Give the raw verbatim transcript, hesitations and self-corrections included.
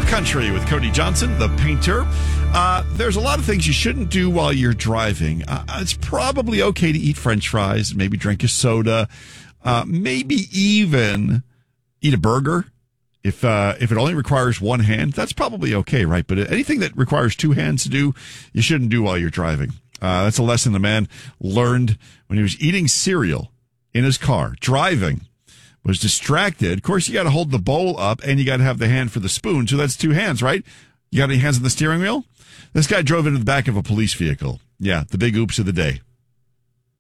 Country with Cody Johnson, the painter. Uh, there's a lot of things you shouldn't do while you're driving. Uh, it's probably okay to eat French fries, maybe drink a soda, uh, maybe even eat a burger. If uh, if it only requires one hand, that's probably okay, right? But anything that requires two hands to do, you shouldn't do while you're driving. Uh, that's a lesson the man learned when he was eating cereal in his car, driving. Was distracted. Of course, you got to hold the bowl up and you got to have the hand for the spoon. So that's two hands, right? You got any hands on the steering wheel? This guy drove into the back of a police vehicle. Yeah, the big oops of the day.